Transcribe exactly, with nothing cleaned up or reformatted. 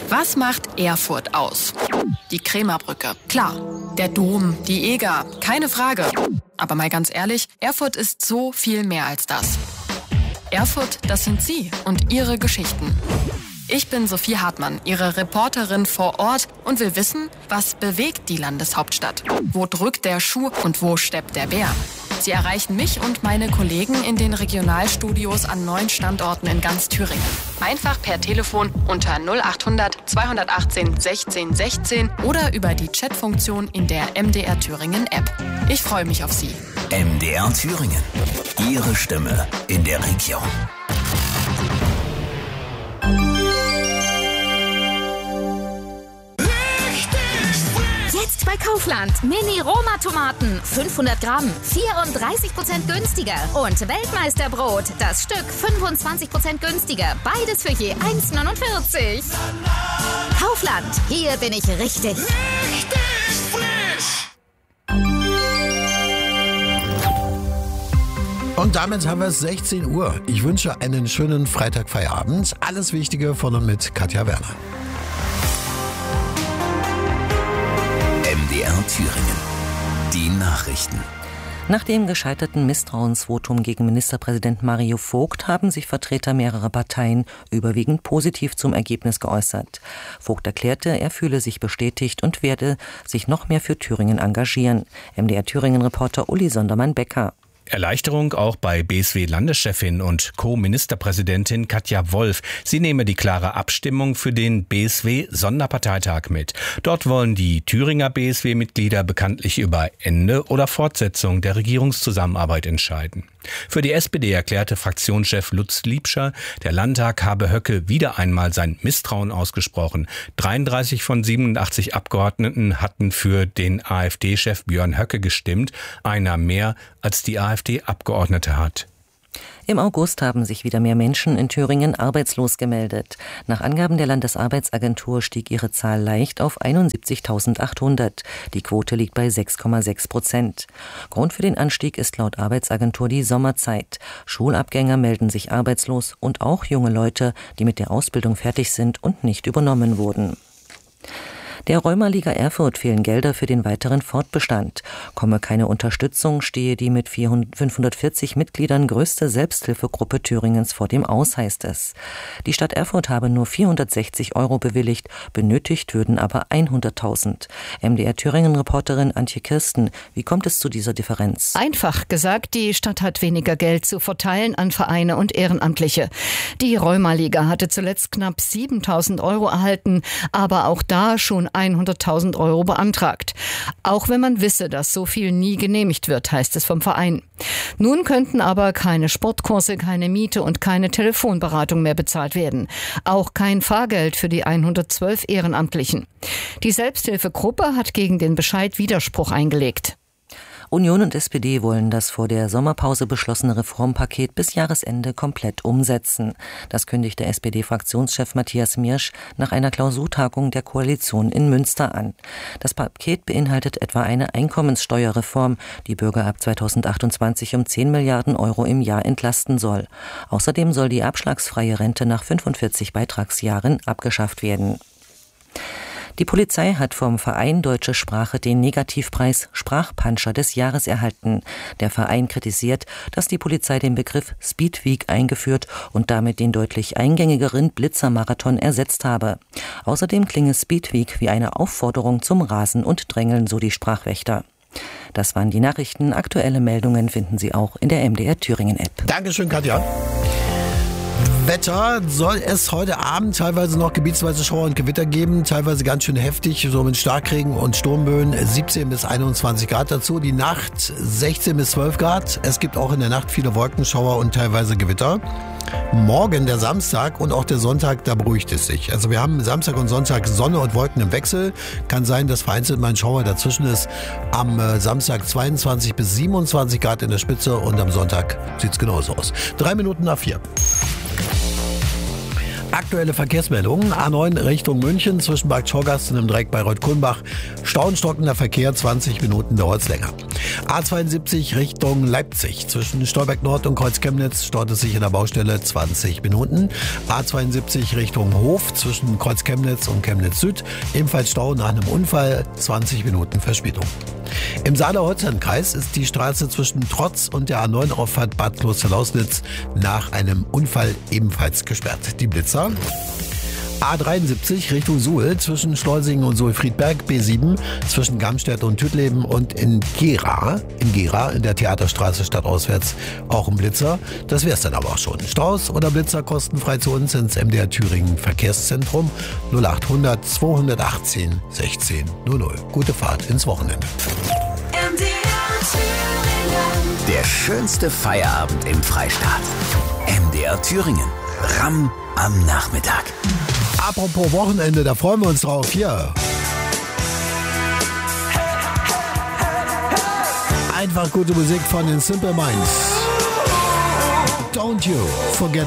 Was macht Erfurt aus? Die Krämerbrücke, klar. Der Dom, die Eger, keine Frage. Aber mal ganz ehrlich, Erfurt ist so viel mehr als das. Erfurt, das sind Sie und Ihre Geschichten. Ich bin Sophie Hartmann, Ihre Reporterin vor Ort und will wissen, was bewegt die Landeshauptstadt? Wo drückt der Schuh und wo steppt der Bär? Sie erreichen mich und meine Kollegen in den Regionalstudios an neun Standorten in ganz Thüringen. Einfach per Telefon unter null achthundert zweihundertachtzehn sechzehn sechzehn oder über die Chatfunktion in der M D R Thüringen App. Ich freue mich auf Sie. M D R Thüringen. Ihre Stimme in der Region. Jetzt bei Kaufland. Mini-Roma-Tomaten. fünfhundert Gramm. vierunddreißig Prozent günstiger. Und Weltmeisterbrot. Das Stück fünfundzwanzig Prozent günstiger. Beides für je eins neunundvierzig. Kaufland. Hier bin ich richtig. Richtig frisch. Und damit haben wir es sechzehn Uhr. Ich wünsche einen schönen Freitagfeierabend. Alles Wichtige von und mit Katja Werner. M D R Thüringen. Die Nachrichten. Nach dem gescheiterten Misstrauensvotum gegen Ministerpräsident Mario Vogt haben sich Vertreter mehrerer Parteien überwiegend positiv zum Ergebnis geäußert. Vogt erklärte, er fühle sich bestätigt und werde sich noch mehr für Thüringen engagieren. M D R Thüringen-Reporter Uli Sondermann-Becker. Erleichterung auch bei B S W-Landeschefin und Co-Ministerpräsidentin Katja Wolf. Sie nehme die klare Abstimmung für den B S W-Sonderparteitag mit. Dort wollen die Thüringer B S W-Mitglieder bekanntlich über Ende oder Fortsetzung der Regierungszusammenarbeit entscheiden. Für die S P D erklärte Fraktionschef Lutz Liebscher, der Landtag habe Höcke wieder einmal sein Misstrauen ausgesprochen. dreiunddreißig von siebenundachtzig Abgeordneten hatten für den AfD-Chef Björn Höcke gestimmt, einer mehr als die AfD-Abgeordnete hat. Im August haben sich wieder mehr Menschen in Thüringen arbeitslos gemeldet. Nach Angaben der Landesarbeitsagentur stieg ihre Zahl leicht auf einundsiebzigtausendachthundert. Die Quote liegt bei sechs Komma sechs Prozent. Grund für den Anstieg ist laut Arbeitsagentur die Sommerzeit. Schulabgänger melden sich arbeitslos und auch junge Leute, die mit der Ausbildung fertig sind und nicht übernommen wurden. Der Rheuma-Liga Erfurt fehlen Gelder für den weiteren Fortbestand. Komme keine Unterstützung, stehe die mit fünfhundertvierzig Mitgliedern größte Selbsthilfegruppe Thüringens vor dem Aus, heißt es. Die Stadt Erfurt habe nur vierhundertsechzig Euro bewilligt, benötigt würden aber hunderttausend. M D R Thüringen-Reporterin Antje Kirsten, wie kommt es zu dieser Differenz? Einfach gesagt, die Stadt hat weniger Geld zu verteilen an Vereine und Ehrenamtliche. Die Rheuma-Liga hatte zuletzt knapp siebentausend Euro erhalten, aber auch da schon hunderttausend Euro beantragt. Auch wenn man wisse, dass so viel nie genehmigt wird, heißt es vom Verein. Nun könnten aber keine Sportkurse, keine Miete und keine Telefonberatung mehr bezahlt werden. Auch kein Fahrgeld für die hundertzwölf Ehrenamtlichen. Die Selbsthilfegruppe hat gegen den Bescheid Widerspruch eingelegt. Union und S P D wollen das vor der Sommerpause beschlossene Reformpaket bis Jahresende komplett umsetzen. Das kündigte S P D-Fraktionschef Matthias Miersch nach einer Klausurtagung der Koalition in Münster an. Das Paket beinhaltet etwa eine Einkommenssteuerreform, die Bürger ab zweitausendachtundzwanzig um zehn Milliarden Euro im Jahr entlasten soll. Außerdem soll die abschlagsfreie Rente nach fünfundvierzig Beitragsjahren abgeschafft werden. Die Polizei hat vom Verein Deutsche Sprache den Negativpreis Sprachpanscher des Jahres erhalten. Der Verein kritisiert, dass die Polizei den Begriff Speedweek eingeführt und damit den deutlich eingängigeren Blitzermarathon ersetzt habe. Außerdem klinge Speedweek wie eine Aufforderung zum Rasen und Drängeln, so die Sprachwächter. Das waren die Nachrichten. Aktuelle Meldungen finden Sie auch in der M D R Thüringen App. Dankeschön, Katja. Wetter soll es heute Abend teilweise noch gebietsweise Schauer und Gewitter geben, teilweise ganz schön heftig, so mit Starkregen und Sturmböen, siebzehn bis einundzwanzig Grad dazu, die Nacht sechzehn bis zwölf Grad, es gibt auch in der Nacht viele Wolkenschauer und teilweise Gewitter. Morgen der Samstag und auch der Sonntag, da beruhigt es sich. Also wir haben Samstag und Sonntag Sonne und Wolken im Wechsel. Kann sein, dass vereinzelt mal ein Schauer dazwischen ist. Am Samstag zweiundzwanzig bis siebenundzwanzig Grad in der Spitze und am Sonntag sieht es genauso aus. Drei Minuten nach vier. Aktuelle Verkehrsmeldungen. A neun Richtung München zwischen Bad Schorgast und dem Dreieck Bayreuth-Kulmbach. Stauenstockender Verkehr, zwanzig Minuten dauert es länger. A zweiundsiebzig Richtung Leipzig zwischen Stolberg Nord und Kreuz Chemnitz staut es sich in der Baustelle zwanzig Minuten. A zweiundsiebzig Richtung Hof zwischen Kreuz Chemnitz und Chemnitz Süd. Ebenfalls Stau nach einem Unfall, zwanzig Minuten Verspätung. Im Saale-Holstein-Kreis ist die Straße zwischen Trotz und der A neun Auffahrt Bad Klosterlausnitz nach einem Unfall ebenfalls gesperrt. Die Blitzer. A dreiundsiebzig Richtung Suhl zwischen Schleusingen und Suhl-Friedberg, B sieben zwischen Gamstedt und Tütleben und in Gera, in Gera in der Theaterstraße stadtauswärts auch ein Blitzer. Das wär's dann aber auch schon. Staus oder Blitzer kostenfrei zu uns ins M D R Thüringen Verkehrszentrum null achthundert zweihundertachtzehn sechzehn null null. Gute Fahrt ins Wochenende. M D R Thüringen. Der schönste Feierabend im Freistaat. M D R Thüringen. Ramm am Nachmittag. Apropos Wochenende, da freuen wir uns drauf. Hier. Einfach gute Musik von den Simple Minds. Don't you forget